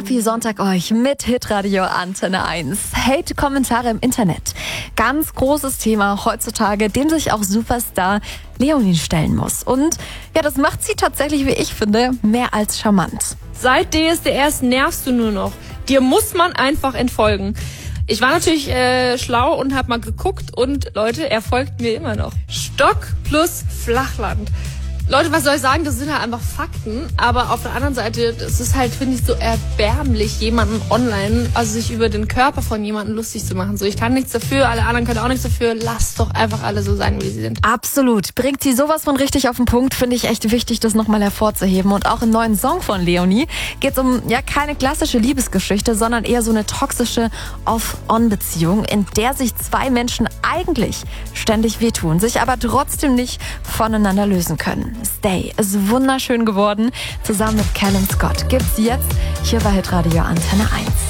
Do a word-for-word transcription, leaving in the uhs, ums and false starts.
Happy Sonntag euch mit Hitradio Antenne eins. Hate-Kommentare im Internet. Ganz großes Thema heutzutage, dem sich auch Superstar Leonie stellen muss. Und ja, das macht sie tatsächlich, wie ich finde, mehr als charmant. Seit D S D S nervst du nur noch. Dir muss man einfach entfolgen. Ich war natürlich äh, schlau und habe mal geguckt und Leute, er folgt mir immer noch. Stock plus Flachland. Leute, was soll ich sagen, das sind halt einfach Fakten, aber auf der anderen Seite, das ist halt, finde ich, so erbärmlich, jemanden online, also sich über den Körper von jemandem lustig zu machen. So, ich kann nichts dafür, alle anderen können auch nichts dafür, lasst doch einfach alle so sein, wie sie sind. Absolut. Bringt sie sowas von richtig auf den Punkt, finde ich echt wichtig, das nochmal hervorzuheben. Und auch im neuen Song von Leonie geht es um, ja, keine klassische Liebesgeschichte, sondern eher so eine toxische Off-On-Beziehung, in der sich zwei Menschen eigentlich ständig wehtun, sich aber trotzdem nicht voneinander lösen können. Stay ist wunderschön geworden. Zusammen mit Callum Scott gibt's jetzt hier bei Hitradio Antenne eins.